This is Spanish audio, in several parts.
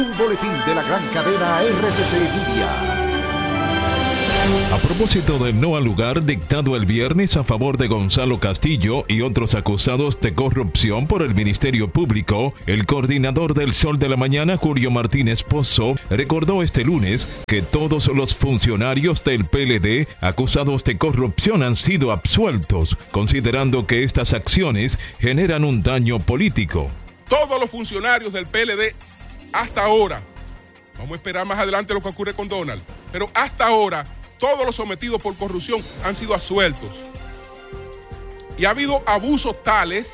Un boletín de la gran cadena RCC Media. A propósito del no al lugar dictado el viernes a favor de Gonzalo Castillo y otros acusados de corrupción por el Ministerio Público, el coordinador del Sol de la Mañana, Julio Martínez Pozo, recordó este lunes que todos los funcionarios del PLD acusados de corrupción han sido absueltos, considerando que estas acciones generan un daño político. Todos los funcionarios del PLD hasta ahora, vamos a esperar más adelante lo que ocurre con Donald, pero hasta ahora todos los sometidos por corrupción han sido absueltos. Y ha habido abusos tales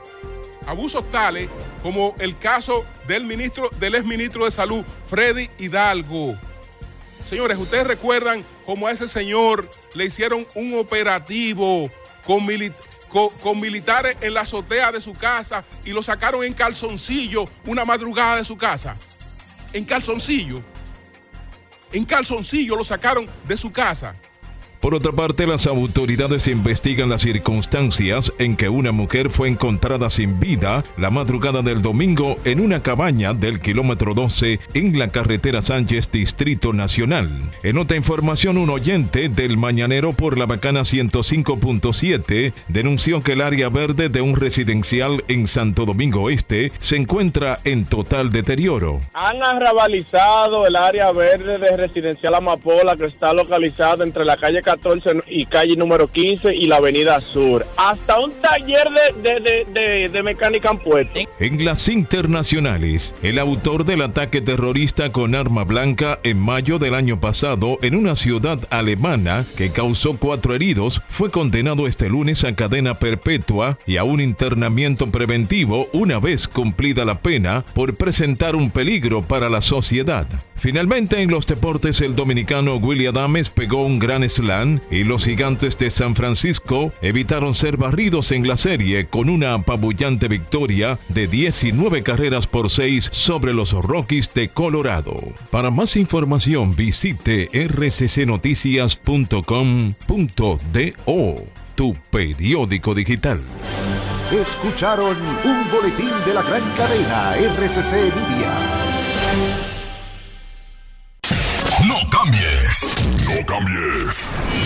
como el caso del exministro de Salud, Freddy Hidalgo. Señores, ustedes recuerdan cómo a ese señor le hicieron un operativo con militares en la azotea de su casa y lo sacaron en calzoncillo una madrugada de su casa. En calzoncillo lo sacaron de su casa. Por otra parte, las autoridades investigan las circunstancias en que una mujer fue encontrada sin vida la madrugada del domingo en una cabaña del kilómetro 12 en la carretera Sánchez, Distrito Nacional. En otra información, un oyente del Mañanero por la Bacana 105.7 denunció que el área verde de un residencial en Santo Domingo Este se encuentra en total deterioro. Han arrabalizado el área verde de residencial Amapola, que está localizada entre la calle 14 y calle número 15 y la avenida Sur. Hasta un taller de mecánica han puesto. En las internacionales, el autor del ataque terrorista con arma blanca en mayo del año pasado en una ciudad alemana que causó 4 heridos fue condenado este lunes a cadena perpetua y a un internamiento preventivo una vez cumplida la pena por presentar un peligro para la sociedad. Finalmente, en los deportes, el dominicano Willy Adames pegó un gran slam y los Gigantes de San Francisco evitaron ser barridos en la serie con una apabullante victoria de 19 carreras por 6 sobre los Rockies de Colorado. Para más información, visite rccnoticias.com.do, tu periódico digital. Escucharon un boletín de la gran cadena RCC Media. No cambies.